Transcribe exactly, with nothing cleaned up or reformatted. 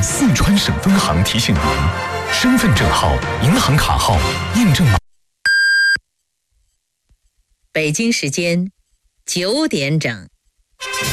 四川省分行提醒您：身份证号、银行卡号、验证码。 北京时间九点整。